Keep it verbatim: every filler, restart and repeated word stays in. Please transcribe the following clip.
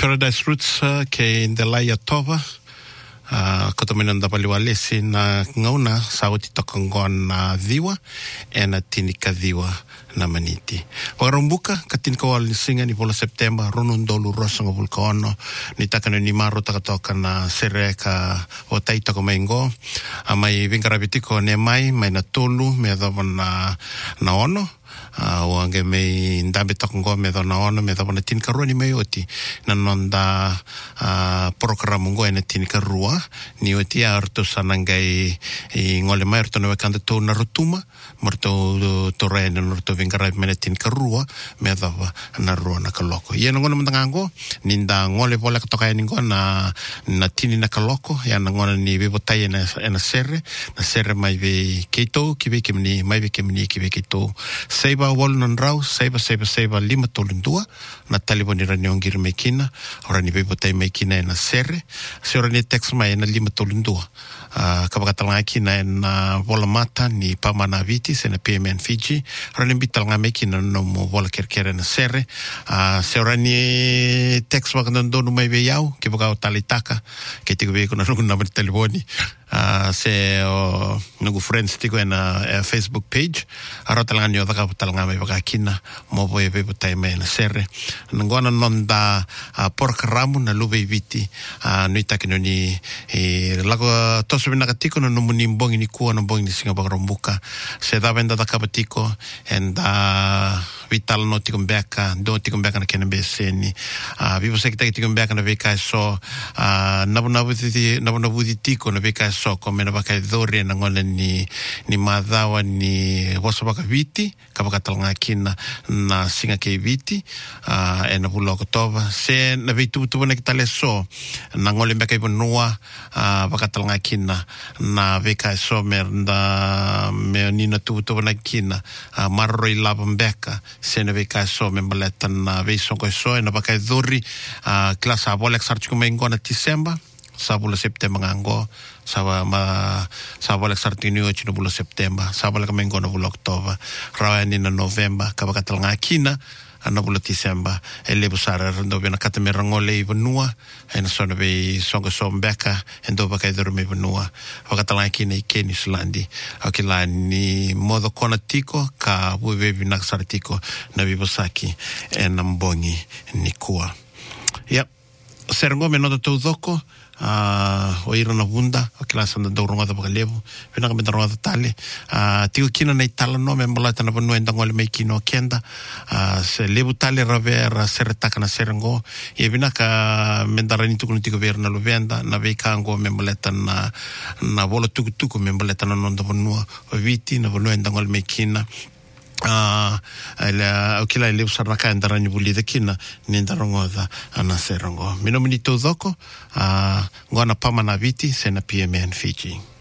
Paradise Roots uh, ke Indelaya Tova uh, koto minanda paliwale si na ngauna sauti tokangon na dhiwa e na tinika dhiwa na maniti. Wakarumbuka katinka wali singa ni pola September runundolu rosa ngabulka ono ni takana ni maro takatoka na sereka o taita ko maingo amai vingarabitiko ne mai mai na tolu me na na ono Uh, wange me ndambe takungo me dona ono me dona tinka rua ni me oti na nonda uh, programu ngo ena tinka rua ni oti arto sanangai i ngole mai arto na kanda to na rutuma marto to rene no to vingara me tinka rua me dava na rua na kaloko ye ngona mandango ninda ngole bola toka ningo na na tini na kaloko ya ngona ni bebotai na na serre na serre mai ve keto ki ve kimni mai ve kimni ki ve keto Seiba wal non rau, seiba seiba seiba lima tolundua, na taliboni rani ongir mekina, orani bebotai mekina na serre, se orani text mai na lima tolundua. Uh, kabakatalanga kina na vola mata ni pamana viti se na P M N Fiji, orani bitalanga mekina no mo vola kerkere na serre, uh, se orani text wakandondonu mai veyau, ke baka o talitaka, ke tiku veko na nungu namani taliboni. Uh, se o nugu friends tiko na uh, Facebook page arotalanga ni otaka talanga mai baka kina mo boe bebo tai mai na serre ngona nonda uh, pork ramu na lube viti uh, nuita kino ni e lago toso bina katiko no muni mbongi ni kuwa no mbongi ni singa baka rombuka se da venda da kapatiko and uh, vital no tiko mbeka do tiko mbeka na kena beseni uh, vivo se kita tiko mbeka na veka so uh, nabu nabu titi nabu nabu tiko na veka so kome na baka dhore na ngole ni ni madhawa ni waso baka viti kabaka talanga kina na singa ke viti uh, e na pula oktoba se na vitu tu na kitale so na ngole mbeka ibonua uh, baka talanga kina na veka so merda me ni na tu tu na kina uh, marro i laba mbeka se na veka so me maleta na veso ko so na baka dhori uh, klasa bola sarchiko mengo na December sabula September ngango sawa ma sabula sartini o chino bula September sabula kamengo na bula Oktoba rawa ni na November kabaka talanga kina na bula December ele busara ndo bena katamera ngole ibnua ena sona be songa sombeka endo baka dorme ibnua baka talanga kina ikeni Islandi akila ni modo kona tiko ka buwe binak sartiko na bibosaki ena mbongi nikua yep serengo menoda tuzoko uh, o ira na bunda o kila sanda do ronga da bagalevo pena ka ronga da tale uh, tiu kina na itala no me mbola tana bonu enda ngole me kino kenda uh, se lebu tale ravera sertaka na serengo e bina ka mendarani tu kunti ver na lovenda na ve kango me mbola tana na bola tuku tuku me mbola tana no da bonu o viti na bonu enda ngole me kina Uh, la okila ile usaraka ndarani bulida kina nindarongoza ana serongo mino minito zoko uh, ngona pama na viti sena P M N Fiji.